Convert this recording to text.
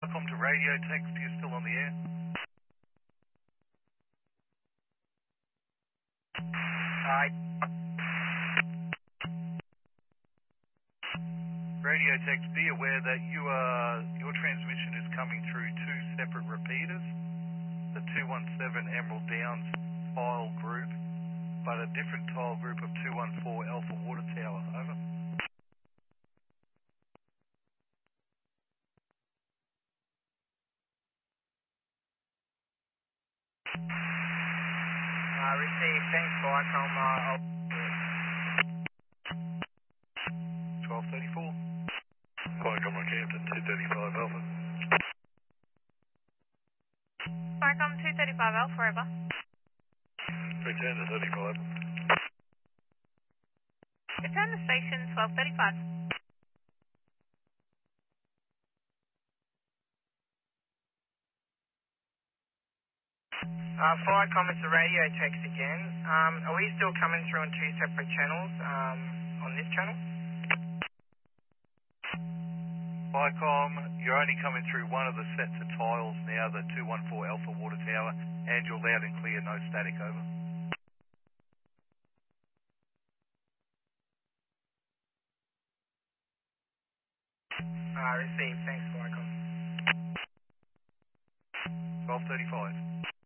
Welcome to radio text. You're still on the air. Hi. Radio text, be aware that your transmission is coming through two separate repeaters, the 217 Emerald Downs tile group, but a different tile group of 214 Alpha Water Tower. Over. Receive. Thanks, Viacom. 1234. Viacom Rockhampton, 235 Alpha. Viacom 235 Alpha, forever. Return to 35. Return to station 1235. Viacom, it's the radio text again. Are we still coming through on two separate channels on this channel? Viacom, you're only coming through one of the sets of tiles now, the 214 Alpha Water Tower, and you're loud and clear, no static. Over. Receive. Thanks, Viacom. 1235.